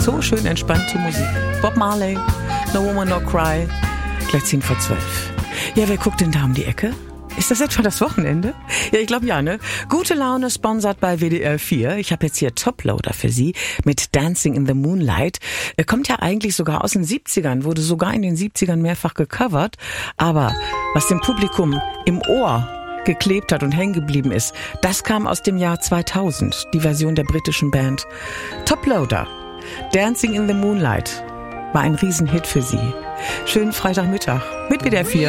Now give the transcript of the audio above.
So schön entspannte Musik. Bob Marley, No Woman No Cry, gleich 10:12. Ja, wer guckt denn da um die Ecke? Ist das etwa das Wochenende? Ja, ich glaube ja, ne? Gute Laune, sponsert bei WDR 4. Ich habe jetzt hier Toploader für Sie mit Dancing in the Moonlight. Er kommt ja eigentlich sogar aus den 70ern, wurde sogar in den 70ern mehrfach gecovert. Aber was dem Publikum im Ohr geklebt hat und hängen geblieben ist, das kam aus dem Jahr 2000, die Version der britischen Band. Toploader, Dancing in the Moonlight, war ein Riesenhit für Sie. Schönen Freitagmittag mit WDR 4.